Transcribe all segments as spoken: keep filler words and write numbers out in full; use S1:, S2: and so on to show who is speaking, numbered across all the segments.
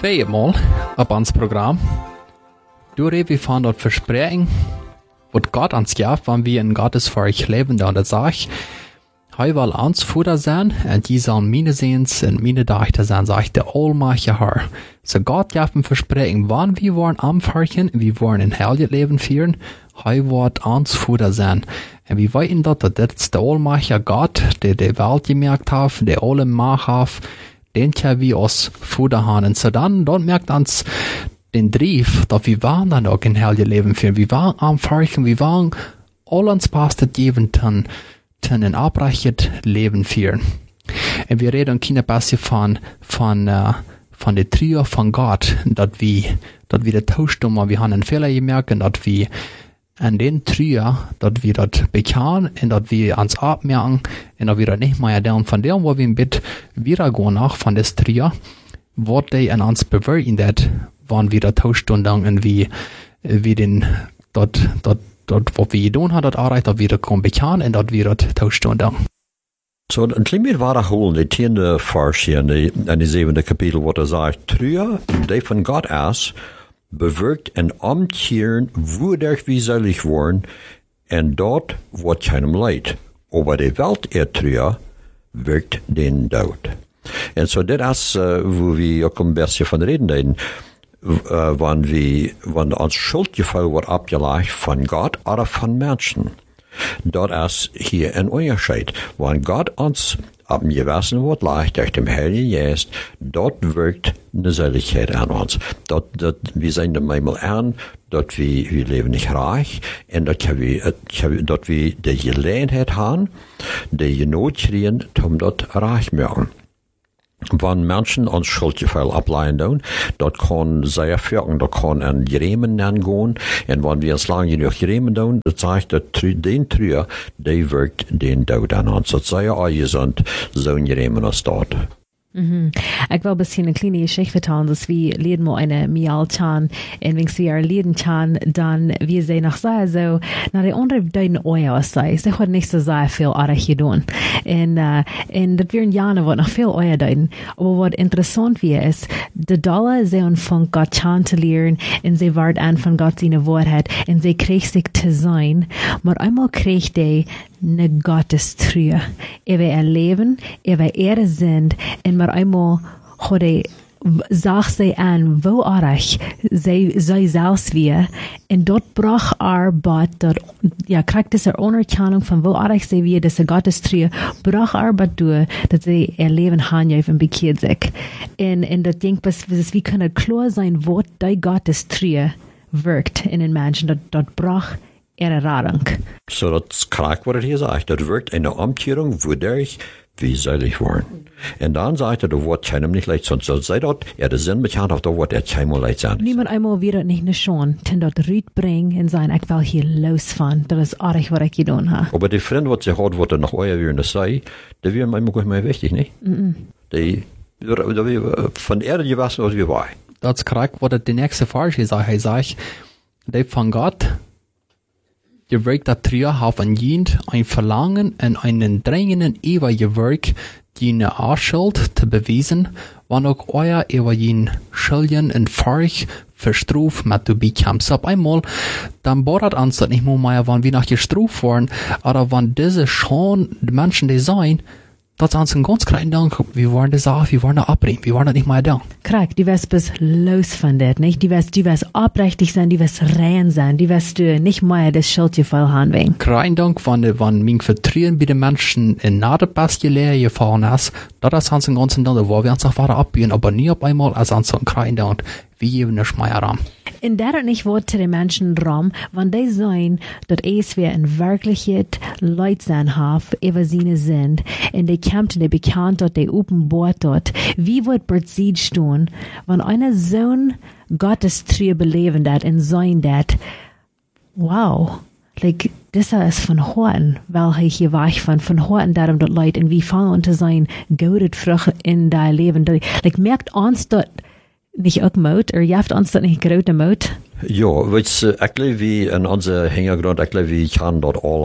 S1: Tweemaal op ons program. Door we van dat verspreking, wat God ons geeft, wanneer we in Gottes Volk leven, dan dat zegt, hij wil ons voeder zijn, en die zal mijn ziens en mijn dachten zijn, zegt de Almachtige Heer. So God geeft een verspreking, wanneer we worden aanvarken, we worden een heilig leven vieren, hij wordt ons voeder zijn. En we weten dat dat is de Almachtige God, die de wereld gemerkt heeft, die alle macht heeft, den kan we ons voeder hebben. En so dan, dan merkt ons den Drief, dat we waren dan ook een heilig leven vieren. We waren aanvarken, we waren al ons beste geven ten, ten een oprecht leven vieren. En we reden een beetje van, van, uh, van de trio van God, dat we, dat we de toestand, maar we hebben een Fehler gemerkt, dat we an den trio, dat we dat bekennen en dat we ons abmerken en dat we dat nicht mehr doen. Von dem, wo wir ein bisschen wiedergehen nach von des trio, wird die an uns bewirken, dat wann wir das Toastund und wie, wie den, dort, dort, dort, wo wir getan haben, das erreicht, dat wir das bekennen und dat wir das Toastund.
S2: So, een klein beetje waterholen, die tiende vers hier in de, in de zevende kapitel, wat er zegt, trio, die van God is, bewirkt en omkehren, woedrig wie selig worden, en dort wordt keinem leid. Aber die Welt er trio, wirkt den dood. En so, dit is, uh, wo we ook een beetje van reden deden, uh, wanneer we, wanneer ons schuldgevoel wordt abgelegd van God oder van mensen. Dat is hier een onderscheid. Wanneer God ons op een gewissen wordt legt durch dem Heilige Geist, dort wirkt eine Seligkeit an uns. Dat, dat, wir sind dann manchmal an, dat wir, wir leben nicht reich, und dat wir, dat wir die Gelegenheit haben, die Genot kriegen, um dort reich zu werden. Wenn Menschen uns Schuldgefühl ableiten, dort kann sehr führen, dort kann ein Jeremen gehen, und wenn wir es lange genug Jeremen tun, das sagt, dass den Trüer, der wirkt den Tod an uns. Das sei ja auch gesund, so ein Jeremen als dort.
S3: Mhm. Ich will ein bisschen eine kleine Geschichte vertellen, dass wir leden mal eine Mialchan, und wenn wir leden chan, dann wir sehen nach sehr so, na die andere deuten Oya was sei, sie hat nicht so sehr viel Arach getan. Und, uh, und das wären Jahre, was noch viel Oya deuten. Aber was interessant wie ist, die Dalle sie anfangen Gott chan zu lernen, und sie wart an von Gott seine Wahrheit, und sie kriegt sich zu sein, aber einmal kriegt die ne Gottestrue. Er will erleben, er will Ehre sind, und maar einmal hat er, zag sie an, wo arach sie, sie selbst wir, und dort brach er, bat, dort, ja, kriegt es er Anerkennung von wo arach sie wir, dass er Gottestrue, brach er, bat durch, dass sie erleben haben, und bekehrt sich. Und, und das denkt, was, was, wie kann er klar sein, wo die Gottestrue wirkt in den Menschen, dort, dort brach Erfahrung.
S2: So, das krank, was er hier sagt. Das wirkt eine Umkehrung, wodurch wir selig waren. Und dann sagt er, da wird keinem nicht leid, sonst sei dort, er der Sinn mit Hand auf, da wird er keinem leid sein.
S3: Niemand einmal wird nicht ne schon, denn dort Ried bringen und sagen, ich will hier losfahren, das ist alles, was ich getan habe.
S2: Aber die Freunde, was sie hat, was er noch euer während sei, die wären manchmal gar nicht mehr wichtig, nicht?
S3: Mhm.
S2: Die, die, von der Erde gewassen, was wir waren.
S1: Das ist korrekt, was die nächste Frage sagt. Er sagt, die von Gott, je werkt dat trio auf ein Jend, ein Verlangen und einen drängenden ewigen Werk, die eine Arschuld zu beweisen, wann auch euer ewigen Schulden und Furcht verstruf mit zu bekommen. So auf einmal, dann bohrt uns das nicht mehr, wann wir nach gestruft worden, aber wann diese schon die Menschen, die sein, das ist uns ein ganz kleiner Dank, wir wollen das auch, wir wollen das abbringen, wir wollen das nicht mehr da.
S3: Korrekt, die wirst bis los von das, nicht? Die wirst, die wirst aufrichtig sein, die wirst rein sein, die wirst du nicht mehr das Schuldgefühl haben wegen.
S1: Kein Dank, wenn, wenn mein Vertrauen bei den Menschen in nahe beste Lehre gefahren ist, das ist uns ein ganzen Dank, wo wir uns auch weiter abbiegen, aber nie auf einmal als uns ein kleiner Dank, wie geben nicht mehr Raum.
S3: In der nicht Wort zu den Menschen Raum, wenn die sein, dass es wir in Wirklichkeit Leute sein haben, über sie sind, und die kämpfen, die bekannt dort, die open Bord dort, wie wird Bertzid stehen, wenn einer Sohn Gottes True beleben dat und sein dat, wow, like, das ist von Horten, weil ich hier war ich von, von Horten darum dort Leute, und wie fangen unter sein, gaudet Frucht in dein Leben, like, merkt uns dort, nicht ook moed, er jaft ons dat niet grote moed?
S2: Ja, weet je, ik geloof wie in onze hintergrond, ik geloof wie kan dat alle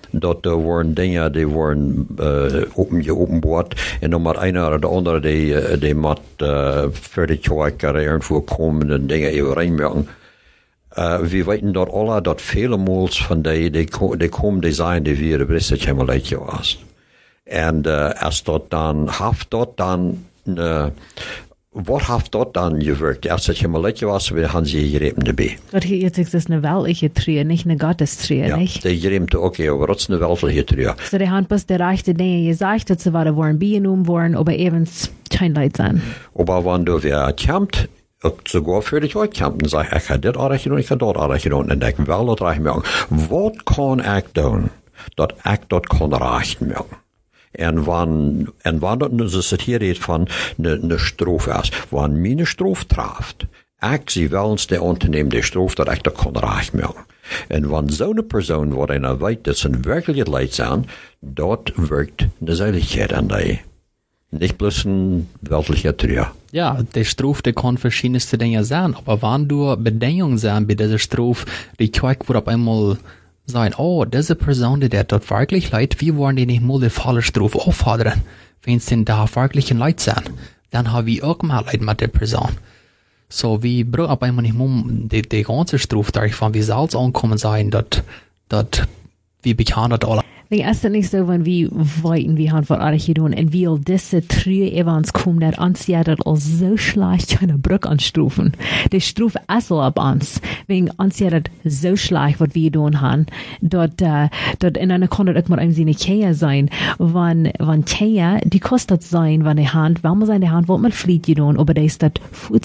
S2: Dort uh, waren Dinge, die waren uh, open geopenbaard. En dan maar een oder de andere, die, uh, die moet uh, voor de kerk irgendwo komen en dingen even reinmerken. Uh, we weten dat alle, dat vele moels van die, die, die komen die zijn, die weer de beste Himmeletje was. En uh, als dat dan, heeft dat dan, uh, wat heeft dat dan gewerkt? Als het Himmeletje was, we gaan ze gerepen erbij.
S3: Dat jetzt ist das eine weltliche Trühe, nicht eine Gottestrühe,
S2: ja,
S3: nicht?
S2: die gereemte ook, ja, aber dat is een weltliche Trühe.
S3: So die haben bloß die rechte Dinge gesagt, dass sie waren, waren beigenommen worden, aber eben kein Leid sein.
S2: Aber wenn du wer kämpft, sogar für dich auch kämpft und sagst, ich habe das auch getan, ich habe das auch getan, und ich will das recht merken. Was kann ich tun, dass ich das kann recht merken? En wann, en wann dat nu ze hier redt van een stroof is, wann mijn stroof treft, ik zie wel eens de ondernemen de stroof dat ik dat kan recht maken. En wann zo'n persoon wat een weet dat ze werkelijk het leid zijn, dat werkt de zeiligheid aan die. Nicht bloß ein weltlicher Trüher.
S1: Ja, der Struf, der kann verschiedenste Dinge sein, aber wenn du Bedingungen sein bei dieser Struf, die Kirche wird auf einmal sagen, oh, diese Person, die dort wirklich leid, wie wollen die nicht mal die volle Struf auffordern? Wenn es denn da wirklich ein Leid sein, dann haben wir auch mal Leid mit der Person. So, wie braucht auf einmal nicht mal die, die ganze Struf, da ich von wie soll es ankommen sein, dass, dass wir bekannt das alle.
S3: Nee, es ist nicht so, wenn wir weiten, wie haben wir alles getan, und wie all diese Trühe evans kommen, der uns ja das als so schlecht keine Brücke anstrufen. Die Struf ist ab uns, wegen uns ja das so schlecht, was wir getan haben, dort, äh, dort in einer kann das auch mal ein Sinne Kehr sein, wenn, wenn Kehr, die kostet sein, wenn die Hand, wenn man seine Hand, wird man Fried getan, aber das ist das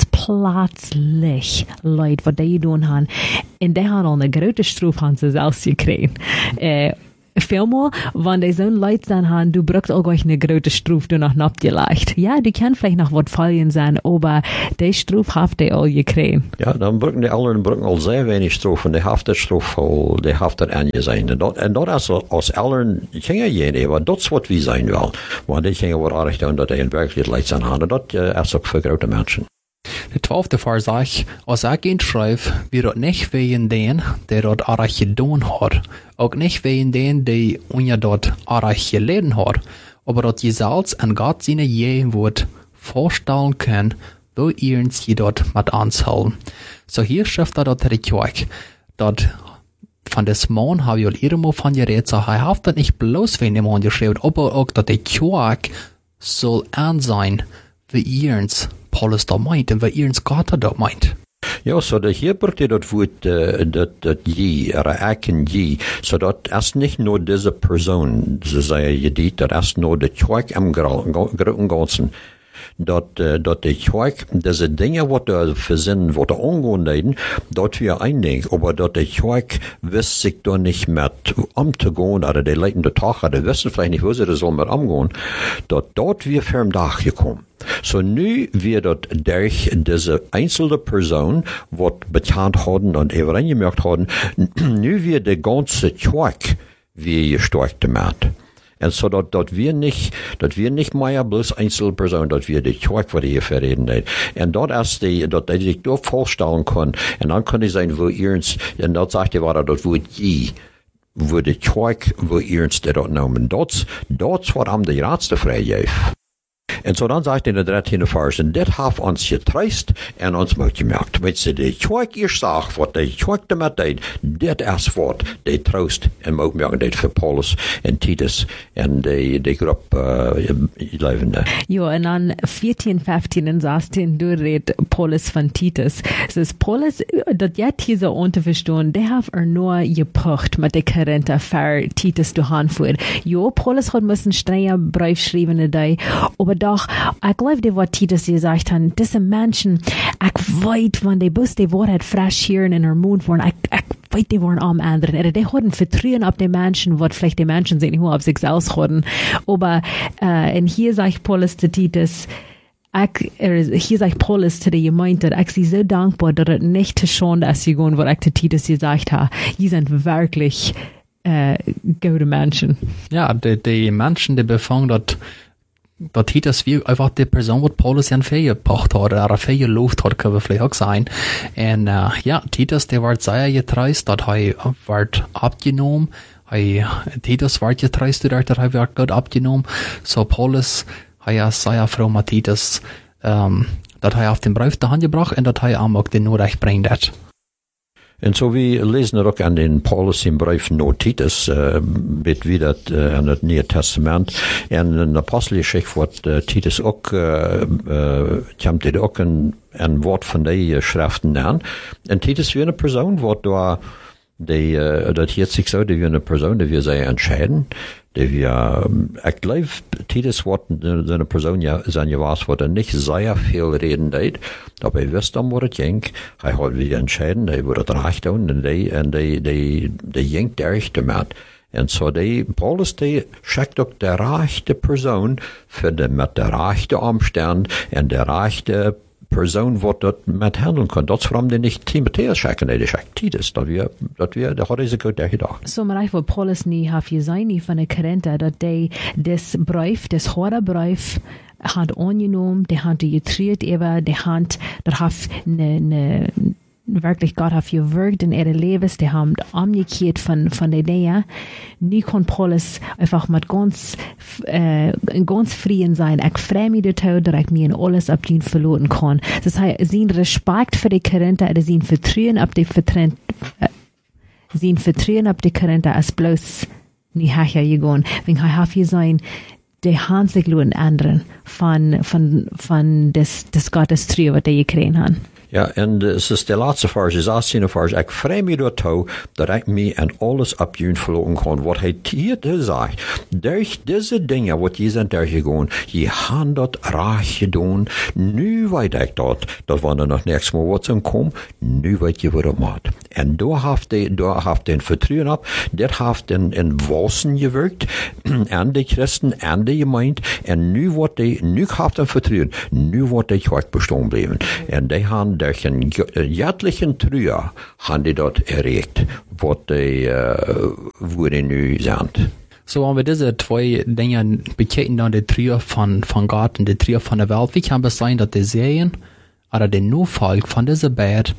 S3: fußplatzlich, Leute, was die getan haben, und die haben auch eine große Struf, haben sie selbst gekriegt. Äh, Vielmal, wenn die so ein Leid sein haben, du brauchst auch gleich eine große Struf, du noch nicht leicht. Ja, die kann vielleicht noch was fallen sein, aber die Struf haft die all gekriegt.
S2: Ja, dann brauchen die anderen brauchen all sehr wenig Struf und die haft der Struf voll, die haft der Anje sein. Und dat, en dat is als anderen, gingen jene, aber dat is wat wie sein will. Want die gingen wat aardig doen, dat die in werkelijk Leid zijn haben. Dat is ook voor grote mensen.
S1: Der twaalfde Vers sagt, als ich ihn schreibe, wir dort nicht wegen den, der dort arach getan hat, auch nicht wegen den, der unja dort arach geleden hat, aber dort jesalz an Gott seine je wird vorstellen können, wo ihr uns je dort mit anzahlen. So hier schreibt er dort die Kirche, dort von des Mann habe ich auch irgendwo von geredet, so er hat das nicht bloß wegen dem Mann geschrieben, aber auch, dass die Kirche soll an sein, wie ihr uns Paulus da meint und wie ihr uns Gott da meint.
S2: Ja, so dat hier wordt dat woord, uh, dat, dat je, er ik en je, so dat is niet nur deze persoon, ze zei je dit, dat is nur de kerk im großen Ganzen. Dat, uh, dat de kerk, deze dingen wat er verzinnen, wat er angehen leiden, dat wir eindenken, aber dat de kerk wist sich da nicht mit umzugehen, oder die leitende Tage, die wissen vielleicht nicht, wo sie das soll mit umgehen, dat dort wir für den Tag gekommen. So nu wird dat durch diese einzelne Person, wat bekannt haben und eben reingemerkt haben, nu wird die ganze Kerk wie gestärkt damit. Und so dat, dat wir nicht, dat wir nicht mehr bloß einzelne Personen, dat wir die Kerk, was hier verreden hat. Und dort erst die, dat die sich dort vorstellen können. Und dann kann ich sagen, wo ihr uns, und dort sagt ihr, war dat wo je, wo die Kerk, wo ihr uns das nehmen. Dort, dort wat am die Ratste vrijgeven. En so dan sagt in de dertiende vers, en dit heeft ons getreist en ons moed gemerkt. Weet ze, de kerk eerst zag, wat de kerk damit deed, dit is wat de troost en moed merken deed voor Paulus en Titus en de, de groep uh, levende.
S3: Ja, en dan veertien, vijftien en zestien doorreed Paulus van Titus. Dus Paulus, dat jij hier zo on te verstaan, die heeft er nur gepocht met de Korinther voor Titus te aanvoeren. Ja, Paulus had müssen strenger brief schrijven in die, aber doch, ich glaube, die wat Titus gesagt hat, diese Menschen, ich weiß, wenn die bloß die Wahrheit frisch hören in der Mund waren, ich, ich weiß, die waren am anderen. Oder die hatten Vertrauen auf die Menschen, was vielleicht die Menschen sich nicht nur auf sich selbst hatten. Aber, äh, und hier sagt Paulus zu Titus, ich, er, hier sagt Paulus zu der Gemeinde, ich bin so dankbar, dass es nicht zu schade ist, was ich zu Titus gesagt habe. Die sind wirklich, äh, gute Menschen.
S1: Ja, die, die Menschen, die befangen, dass dat Titus wie einfach die Person, wat Paulus ja viel gebracht hat, oder viel gelobt hat, kann vielleicht auch sein. Und uh, ja, Titus, der war sehr getreist, dat er wird abgenommen, Hei, Titus war getreist, der hat er Gott abgenommen. So Paulus, hei ja sehr froh mit Titus, ähm, dat hij auf den Brief der Hand gebracht und dat hij am auch den Norecht bringt hat.
S2: En zo we lezen er ook aan in Paulus in brief naar Titus, uh, met wie dat uh, aan het Nieuwe Testament. En in de apostelgeschichte wordt uh, Titus ook, uh, uh, komt hij ook een, een woord van die uh, schriften aan. En Titus weer een persoon wordt door, die, uh, dat heet zich zo, die weer een persoon, die we zij entscheiden. Die wir, ich glaube, Titus wordt eine Person sein gewesen, wo er nicht sehr viel reden deed, aber er wist dan wat het ging. Hij had weer entscheiden, hij wordt het recht doen, en die, en die, die, die ging de rechte met. En zo die, Paulus, die schickt ook de rechte persoon voor de, met de rechte omstand en de rechte persoon wat dat met handelen kan. Dat is waarom die niet Timotheus schicken, nee, die schickt Titus. Dat we, dat we, dat hadden ze goed gedacht.
S3: So maar eigenlijk wat Paulus niet heeft gezegd, niet van de Korinther, dat die des brief, des hoorde brief, had aangenomen, die had die getreed even, die had, dat heeft ne, ne, wirklich Gott hat gewirkt in ihre Lebens, die haben umgekehrt von, von der Nähe. Nie kon Paulus einfach mit ganz, äh, ganz Frieden sein. Ich freue mich dazu, dass ich mir in alles ab ihn verloren kann. Das heißt, sein Respekt für die Korinther, oder sein Vertrauen ab die Vertrauen, äh, sein Vertrauen ab die Korinther ist bloß nicht höher gegangen. Wenn er hat gesagt, die haben sich lohnen anderen von, von, von des, des Gottes Treue, was die gekriegt haben.
S2: Ja, en es ist der letzte Vers, es ist eine Vers, ich freue mich dazu, dass ich mich an alles abgehen verloren kann, was er hier sagt. Durch diese Dinge, was die sind durchgegangen, die haben dort reich getan, nu weiß ich dort, dass wenn er noch nächstes Mal was kommt, nu weiß ich, was er macht. Und da hat die, da hat den Vertrauen ab, das hat den, in Wassen gewirkt, an die Christen, an die Gemeinde, und nu wird die, nu hat den Vertrauen, nu wird die heute bestehen bleiben. Und die haben durch een jaarlijke Treue haben die dort erregt, wat die, uh, wo die nu zijn.
S1: So, wenn wir diese zwei Dinge bekijken, dann die Treue von, von Gott und die Treue von der Welt, wie kann es sein, dass die Serien oder der Nachfolg von dieser Welt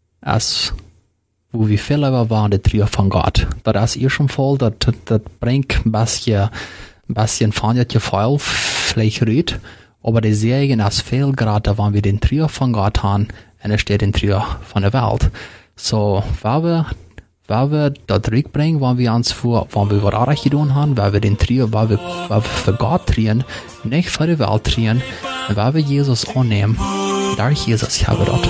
S1: als wo wir viel lieber waren, die Treue von Gott. Das ist ihr schon voll, das, das bringt ein bisschen, ein bisschen feindliches Gefühl, vielleicht rührt, aber die Serien ist viel gerade, wenn wir den Treue von Gott haben, und es steht in Treue von der Welt. So, wenn wir, wenn wir das zurückbringen, wenn wir uns vor, wenn wir was anderes getan haben, wenn wir den Treue, wenn wir, wenn wir für Gott drehen, nicht für die Welt drehen, und wenn wir Jesus annehmen, durch Jesus haben wir das.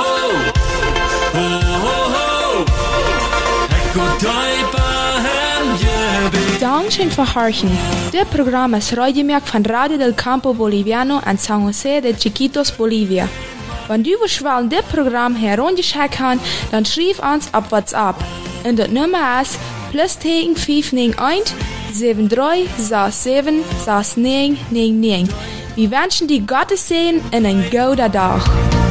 S4: Dankeschön für Horchen. Der Programm ist Radiomerk von Radio del Campo Boliviano en San José de Chiquitos, Bolivia. Wenn du willst, das Programm herunterchecken haben, dann schreib uns auf WhatsApp. Und das Nummer ist plus fünf neun eins sieben drei sechs sieben sechs neun neun neun. Wir wünschen dir Gottes Segen und einen guten Tag.